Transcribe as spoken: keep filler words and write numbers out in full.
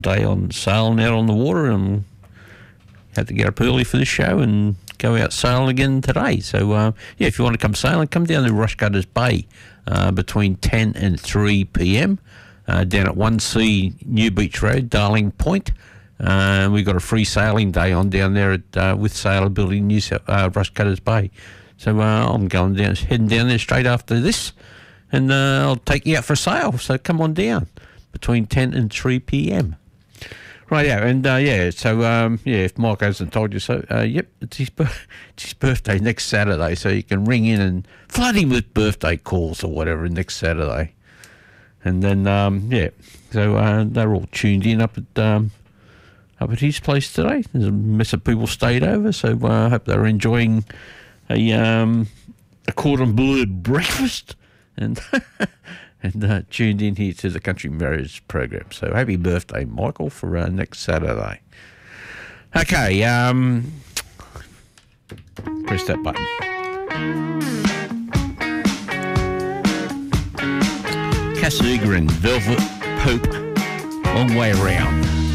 day on sailing out on the water, and had to get up early for the show and go out sailing again today. So, uh, yeah, if you want to come sailing, come down to Rushcutters Bay uh, between ten and three p.m. Uh, down at one C New Beach Road, Darling Point. Uh, we've got a free sailing day on down there at uh, with Sailability New South, uh, Rushcutters Bay. So uh, I'm going down, heading down there straight after this, and uh, I'll take you out for a sail. So come on down between ten and three p.m. Right, yeah, and uh, yeah, so um, yeah, if Mike hasn't told you so, uh, yep, it's his, it's his birthday next Saturday, so you can ring in and flood him with birthday calls or whatever next Saturday. And then, um, yeah, so uh, they're all tuned in up at um, up at his place today. There's a mess of people stayed over, so I uh, hope they're enjoying a um, a cordon bleu breakfast and and uh, tuned in here to the Country Marriage program. So happy birthday, Michael, for uh, next Saturday. Okay, um, press that button. Cass Eger and Velvet Pope, Long Way Around.